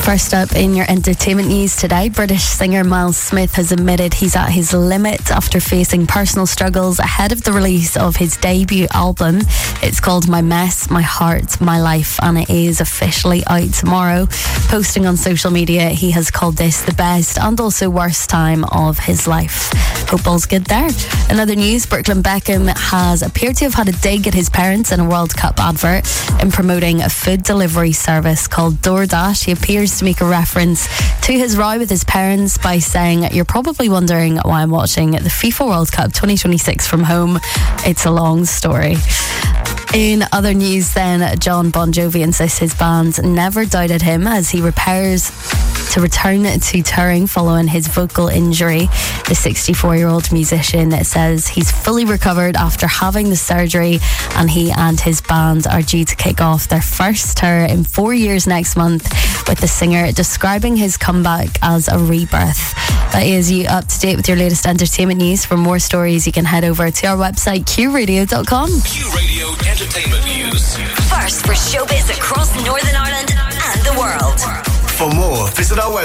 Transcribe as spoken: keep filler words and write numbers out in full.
First up in your entertainment news today, British singer Miles Smith has admitted he's at his limit after facing personal struggles ahead of the release of his debut album. It's called My Mess, My Heart, My Life, and it is officially out tomorrow. Posting on social media, he has called this the best and also worst time of his life. Hope all's good there. In other news, Brooklyn Beckham has appeared to have had a dig at his parents in a World Cup advert in promoting a food delivery service called DoorDash. He appears to make a reference to his row with his parents by saying, "You're probably wondering why I'm watching the FIFA World Cup twenty twenty-six from home. It's a long story." In other news then, John Bon Jovi insists his band never doubted him as he prepares to return to touring following his vocal injury. The sixty-four-year-old musician says he's fully recovered after having the surgery, and he and his band are due to kick off their first tour in four years next month, with the singer describing his comeback as a rebirth. That is you up to date with your latest entertainment news. For more stories, you can head over to our website, q radio dot com. Q Radio Entertainment News. First for showbiz across Northern Ireland and the world. For more, visit our website.